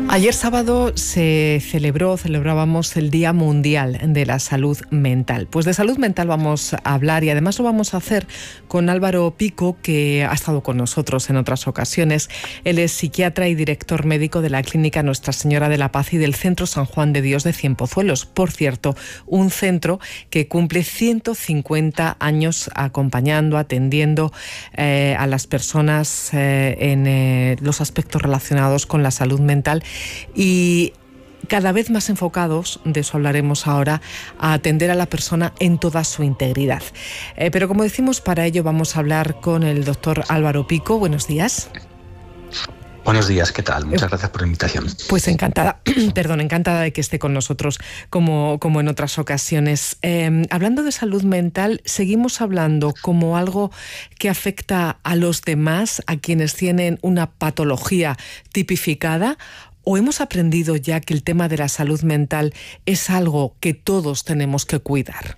Ayer sábado celebrábamos el Día Mundial de la Salud Mental. Pues de salud mental vamos a hablar y además lo vamos a hacer con Álvaro Pico, que ha estado con nosotros en otras ocasiones. Él es psiquiatra y director médico de la Clínica Nuestra Señora de la Paz y del Centro San Juan de Dios de Cienpozuelos. Por cierto, un centro que cumple 150 años acompañando, atendiendo a las personas en los aspectos relacionados con la salud mental, y cada vez más enfocados, de eso hablaremos ahora, a atender a la persona en toda su integridad. Pero como decimos, para ello vamos a hablar con el doctor Álvaro Pico. Buenos días. Buenos días, ¿qué tal? Muchas gracias por la invitación. Pues encantada, encantada de que esté con nosotros como en otras ocasiones. Hablando de salud mental, seguimos hablando como algo que afecta a los demás, a quienes tienen una patología tipificada, ¿o hemos aprendido ya que el tema de la salud mental es algo que todos tenemos que cuidar?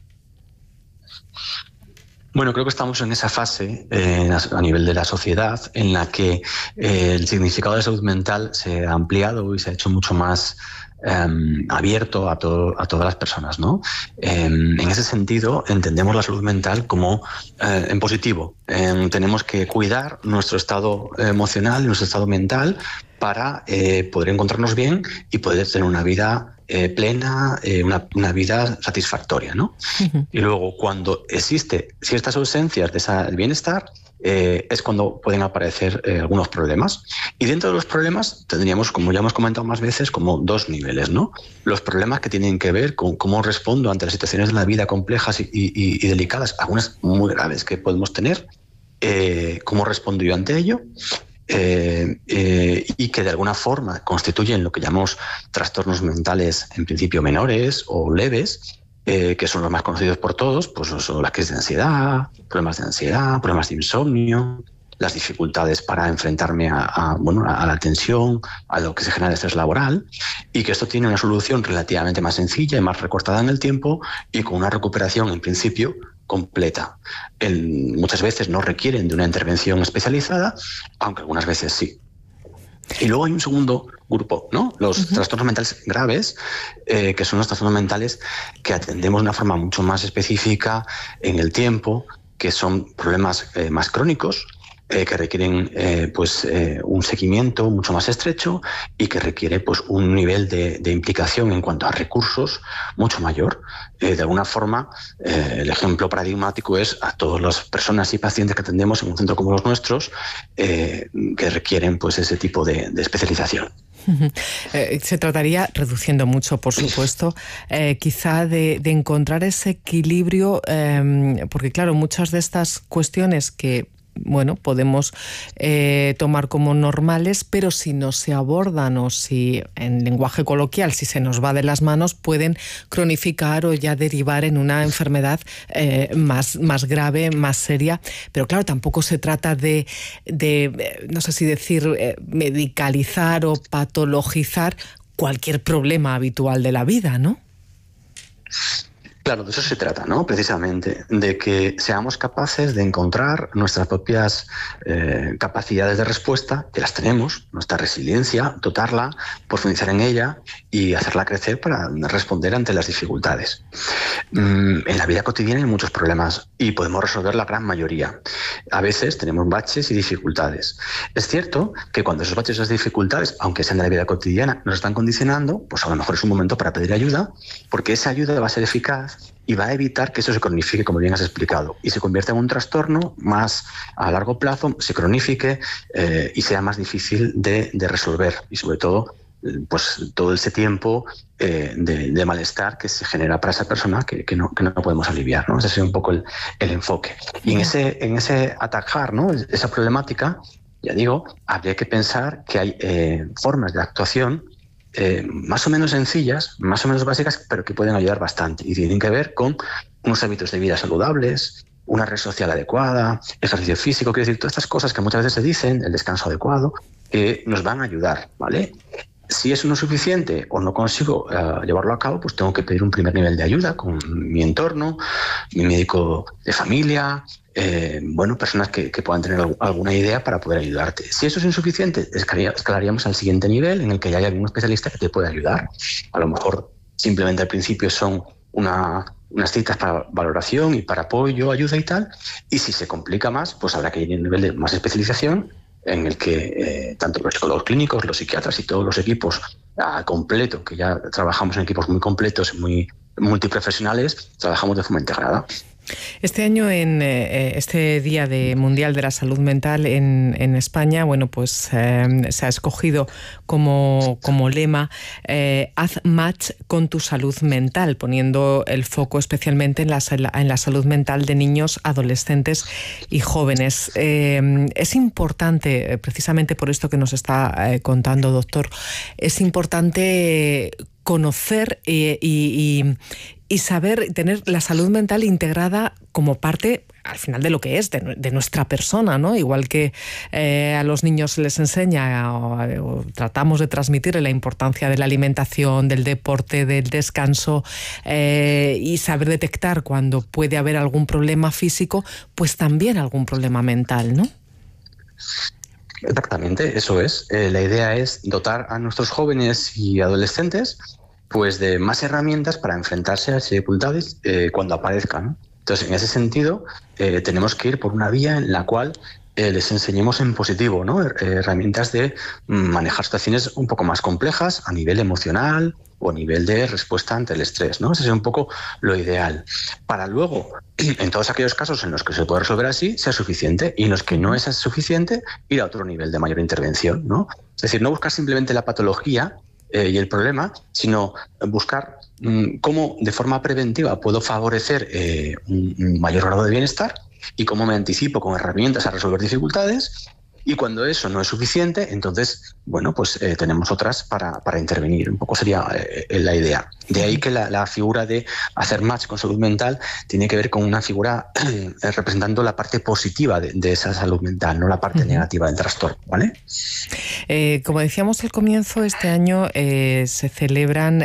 Bueno, creo que estamos en esa fase a nivel de la sociedad en la que el significado de salud mental se ha ampliado y se ha hecho mucho más abierto a todas las personas, ¿no? En ese sentido, entendemos la salud mental como en positivo. Tenemos que cuidar nuestro estado emocional, nuestro estado mental, para poder encontrarnos bien y poder tener una vida plena, una vida satisfactoria, ¿no? Uh-huh. Y luego, cuando existe ciertas ausencias de ese bienestar, es cuando pueden aparecer algunos problemas. Y dentro de los problemas tendríamos, como ya hemos comentado más veces, como dos niveles, ¿no? Los problemas que tienen que ver con cómo respondo ante las situaciones de la vida complejas y delicadas, algunas muy graves que podemos tener, cómo respondo yo ante ello, y que de alguna forma constituyen lo que llamamos trastornos mentales en principio menores o leves, que son los más conocidos por todos, pues son las crisis de ansiedad, problemas de insomnio, las dificultades para enfrentarme a la tensión, a lo que se genera de estrés laboral, y que esto tiene una solución relativamente más sencilla y más recortada en el tiempo y con una recuperación en principio completa. Muchas veces no requieren de una intervención especializada, aunque algunas veces sí. Y luego hay un segundo grupo, ¿no? Los trastornos mentales graves, que son los trastornos mentales que atendemos de una forma mucho más específica en el tiempo, que son problemas más crónicos, que requieren un seguimiento mucho más estrecho y que requiere pues un nivel de implicación en cuanto a recursos mucho mayor. De alguna forma, el ejemplo paradigmático es a todas las personas y pacientes que atendemos en un centro como los nuestros, que requieren pues ese tipo de especialización. Se trataría, reduciendo mucho por supuesto, quizá de encontrar ese equilibrio, porque claro, muchas de estas cuestiones que podemos tomar como normales, pero si no se abordan o si en lenguaje coloquial, si se nos va de las manos, pueden cronificar o ya derivar en una enfermedad más grave, más seria. Pero claro, tampoco se trata de no sé si decir, medicalizar o patologizar cualquier problema habitual de la vida, ¿no? Claro, de eso se trata, ¿no? Precisamente, de que seamos capaces de encontrar nuestras propias capacidades de respuesta, que las tenemos, nuestra resiliencia, dotarla, profundizar en ella y hacerla crecer para responder ante las dificultades. En la vida cotidiana hay muchos problemas y podemos resolver la gran mayoría. A veces tenemos baches y dificultades. Es cierto que cuando esos baches y esas dificultades, aunque sean de la vida cotidiana, nos están condicionando, pues a lo mejor es un momento para pedir ayuda, porque esa ayuda va a ser eficaz y va a evitar que eso se cronifique, como bien has explicado, y se convierta en un trastorno más a largo plazo, se cronifique y sea más difícil de resolver, y sobre todo pues todo ese tiempo de malestar que se genera para esa persona que no podemos aliviar, ¿no? Ese es un poco el enfoque. Y en ese atajar, ¿no?, esa problemática, ya digo, habría que pensar que hay formas de actuación más o menos sencillas, más o menos básicas, pero que pueden ayudar bastante y tienen que ver con unos hábitos de vida saludables, una red social adecuada, ejercicio físico, quiero decir, todas estas cosas que muchas veces se dicen, el descanso adecuado, que nos van a ayudar, ¿vale? Si eso no es suficiente o no consigo llevarlo a cabo, pues tengo que pedir un primer nivel de ayuda con mi entorno, mi médico de familia, personas que puedan tener alguna idea para poder ayudarte. Si eso es insuficiente, escalaríamos al siguiente nivel en el que ya hay algún especialista que te puede ayudar. A lo mejor simplemente al principio son unas citas para valoración y para apoyo, ayuda y tal, y si se complica más, pues habrá que ir a un nivel de más especialización en el que tanto los psicólogos clínicos, los psiquiatras y todos los equipos completo, que ya trabajamos en equipos muy completos, muy multiprofesionales, trabajamos de forma integrada. Este año, en este Día Mundial de la Salud Mental en España, se ha escogido como lema haz match con tu salud mental, poniendo el foco especialmente en la salud mental de niños, adolescentes y jóvenes. Es importante, precisamente por esto que nos está contando, doctor, es importante conocer y saber tener la salud mental integrada como parte, al final, de lo que es, de nuestra persona, ¿no? Igual que a los niños se les enseña o tratamos de transmitir la importancia de la alimentación, del deporte, del descanso y saber detectar cuando puede haber algún problema físico, pues también algún problema mental, ¿no? Exactamente, eso es. La idea es dotar a nuestros jóvenes y adolescentes pues de más herramientas para enfrentarse a las dificultades cuando aparezcan. Entonces, en ese sentido, tenemos que ir por una vía en la cual les enseñemos en positivo, ¿no? Herramientas de manejar situaciones un poco más complejas a nivel emocional o a nivel de respuesta ante el estrés, ¿no? Ese es un poco lo ideal. Para luego, en todos aquellos casos en los que se puede resolver así, sea suficiente, y en los que no es suficiente, ir a otro nivel de mayor intervención, ¿no? Es decir, no buscar simplemente la patología y el problema, sino buscar cómo de forma preventiva puedo favorecer un mayor grado de bienestar y cómo me anticipo con herramientas a resolver dificultades. Y cuando eso no es suficiente, entonces, tenemos otras para intervenir. Un poco sería la idea. De ahí que la figura de hacer match con salud mental tiene que ver con una figura representando la parte positiva de esa salud mental, no la parte negativa del trastorno, ¿vale? Como decíamos al comienzo, este año se celebran,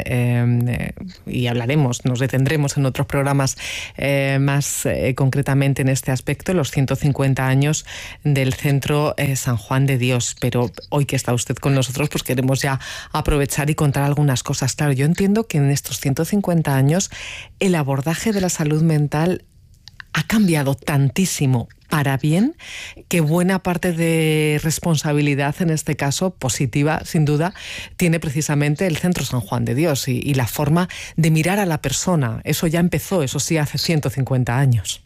y hablaremos, nos detendremos en otros programas más concretamente en este aspecto, los 150 años del Centro San Juan de Dios. Pero hoy que está usted con nosotros, pues queremos ya aprovechar y contar algunas cosas. Claro, yo entiendo que en estos 150 años el abordaje de la salud mental ha cambiado tantísimo para bien, que buena parte de responsabilidad, en este caso positiva, sin duda, tiene precisamente el Centro San Juan de Dios y la forma de mirar a la persona. Eso ya empezó, eso sí, hace 150 años.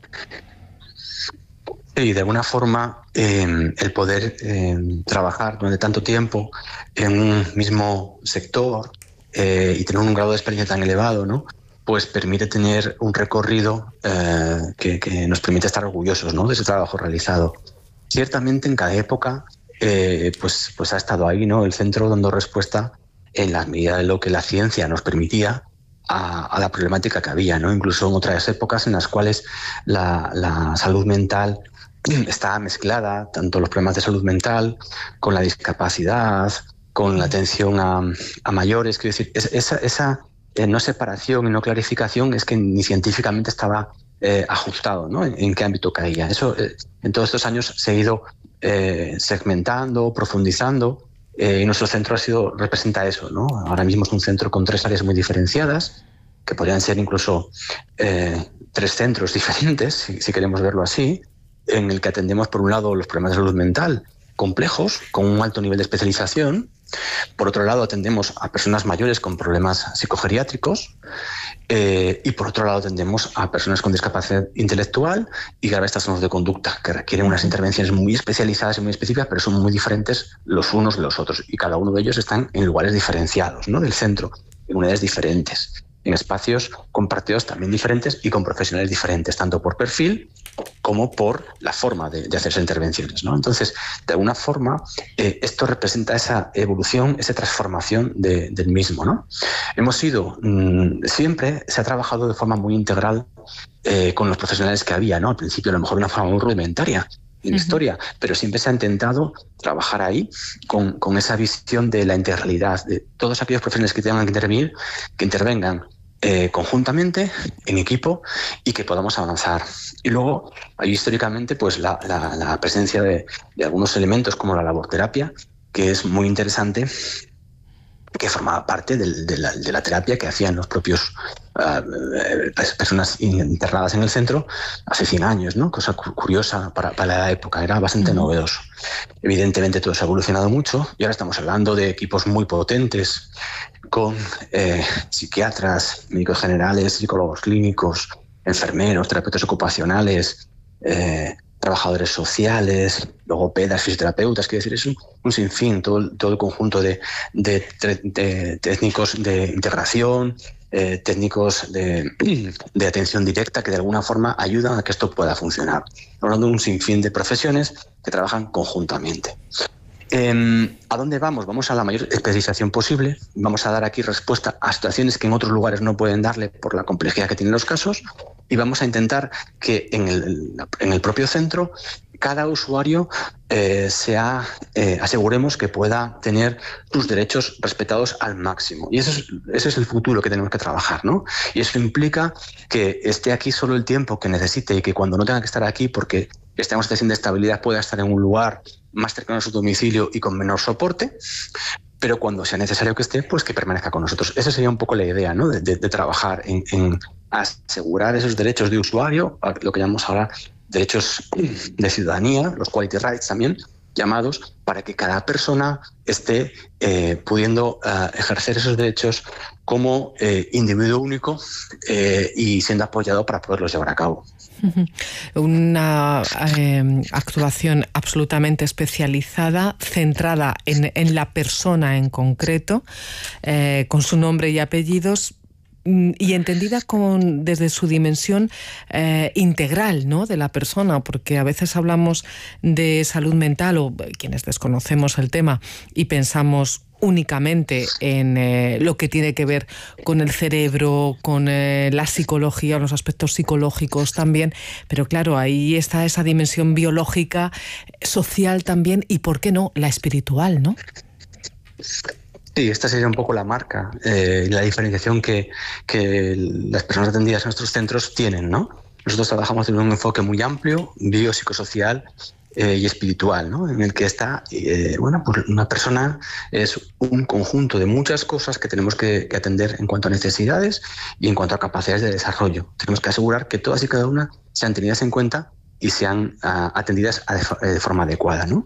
Y de alguna forma el poder trabajar durante tanto tiempo en un mismo sector y tener un grado de experiencia tan elevado, ¿no? Pues permite tener un recorrido que nos permite estar orgullosos, ¿no?, de ese trabajo realizado. Ciertamente en cada época pues ha estado ahí, ¿no?, el centro dando respuesta en la medida de lo que la ciencia nos permitía a la problemática que había, ¿no? Incluso en otras épocas en las cuales la salud mental estaba mezclada, tanto los problemas de salud mental con la discapacidad, con la atención a mayores. Quiero decir, esa no separación y no clarificación es que ni científicamente estaba ajustado, ¿no?, en qué ámbito caía. Eso en todos estos años se ha ido segmentando, profundizando, y nuestro centro representa eso, ¿no? Ahora mismo es un centro con 3 áreas muy diferenciadas, que podrían ser incluso 3 centros diferentes, si queremos verlo así, en el que atendemos, por un lado, los problemas de salud mental complejos, con un alto nivel de especialización. Por otro lado, atendemos a personas mayores con problemas psicogeriátricos y por otro lado atendemos a personas con discapacidad intelectual y graves trastornos de conducta, que requieren unas intervenciones muy especializadas y muy específicas, pero son muy diferentes los unos de los otros, y cada uno de ellos están en lugares diferenciados, ¿no?, del centro, en unidades diferentes, en espacios compartidos también diferentes y con profesionales diferentes, tanto por perfil como por la forma de hacer esas intervenciones, ¿no? Entonces, de alguna forma, esto representa esa evolución, esa transformación del mismo, ¿no? Siempre se ha trabajado de forma muy integral con los profesionales que había, ¿no? Al principio, a lo mejor de una forma muy rudimentaria, en la historia, pero siempre se ha intentado trabajar ahí con esa visión de la integralidad, de todos aquellos profesionales que tengan que intervengan conjuntamente, en equipo, y que podamos avanzar. Y luego, hay históricamente, pues la presencia de algunos elementos como la laborterapia, que es muy interesante, que formaba parte de la terapia que hacían los propios personas internadas en el centro hace 100 años, ¿no? Cosa curiosa para la época, era bastante novedoso. Evidentemente todo se ha evolucionado mucho y ahora estamos hablando de equipos muy potentes con psiquiatras, médicos generales, psicólogos clínicos, enfermeros, terapeutas ocupacionales, trabajadores sociales, logopedas, fisioterapeutas, quiero decir, es un sinfín, todo el conjunto de técnicos de integración, técnicos de atención directa que de alguna forma ayudan a que esto pueda funcionar. Estamos hablando de un sinfín de profesiones que trabajan conjuntamente. ¿A dónde vamos? Vamos a la mayor especialización posible. Vamos a dar aquí respuesta a situaciones que en otros lugares no pueden darle por la complejidad que tienen los casos, y vamos a intentar que en el propio centro cada usuario aseguremos que pueda tener sus derechos respetados al máximo. Y ese es el futuro que tenemos que trabajar, ¿no? Y eso implica que esté aquí solo el tiempo que necesite y que cuando no tenga que estar aquí porque estemos en situación de estabilidad pueda estar en un lugar más cercano a su domicilio y con menor soporte, pero cuando sea necesario que esté, pues que permanezca con nosotros. Esa sería un poco la idea, ¿no? de trabajar en asegurar esos derechos de usuario, lo que llamamos ahora derechos de ciudadanía, los quality rights también llamados, para que cada persona esté pudiendo ejercer esos derechos como individuo único y siendo apoyado para poderlos llevar a cabo. Una actuación absolutamente especializada, centrada en la persona en concreto, con su nombre y apellidos, y entendida desde su dimensión integral, ¿no?, de la persona, porque a veces hablamos de salud mental, o quienes desconocemos el tema y pensamos únicamente en lo que tiene que ver con el cerebro, con la psicología, los aspectos psicológicos también, pero claro, ahí está esa dimensión biológica, social también, y ¿por qué no?, la espiritual, ¿no? Sí, esta sería un poco la marca, la diferenciación que las personas atendidas en nuestros centros tienen, ¿no? Nosotros trabajamos en un enfoque muy amplio, biopsicosocial y espiritual, ¿no? En el que está, pues una persona es un conjunto de muchas cosas que tenemos que atender en cuanto a necesidades y en cuanto a capacidades de desarrollo. Tenemos que asegurar que todas y cada una sean tenidas en cuenta y sean atendidas de forma adecuada, ¿no?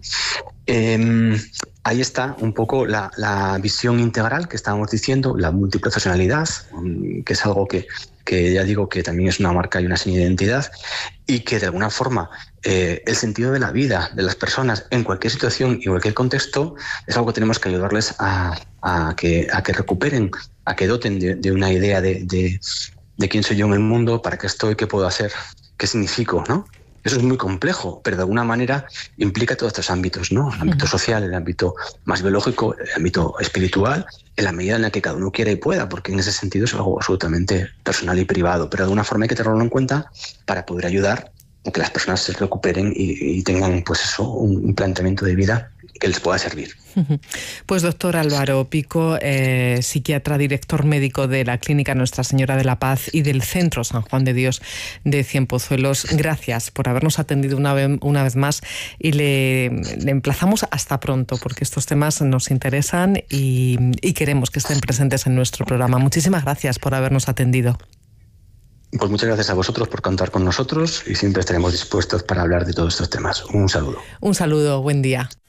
Ahí está un poco la visión integral que estábamos diciendo, la multiprofesionalidad, que es algo que ya digo que también es una marca y una seña de identidad, y que de alguna forma el sentido de la vida de las personas en cualquier situación y en cualquier contexto es algo que tenemos que ayudarles a que recuperen, a que doten de una idea de quién soy yo en el mundo, para qué estoy, qué puedo hacer, qué significo, ¿no? Eso es muy complejo, pero de alguna manera implica todos estos ámbitos, ¿no? El ámbito social, el ámbito más biológico, el ámbito espiritual, en la medida en la que cada uno quiera y pueda, porque en ese sentido es algo absolutamente personal y privado, pero de alguna forma hay que tenerlo en cuenta para poder ayudar a que las personas se recuperen y tengan, pues eso, un planteamiento de vida que les pueda servir. Pues doctor Álvaro Pico, psiquiatra, director médico de la Clínica Nuestra Señora de la Paz y del Centro San Juan de Dios de Cienpozuelos, gracias por habernos atendido una vez más, y le emplazamos hasta pronto, porque estos temas nos interesan y queremos que estén presentes en nuestro programa. Muchísimas gracias por habernos atendido. Pues muchas gracias a vosotros por contar con nosotros y siempre estaremos dispuestos para hablar de todos estos temas. Un saludo. Un saludo, buen día.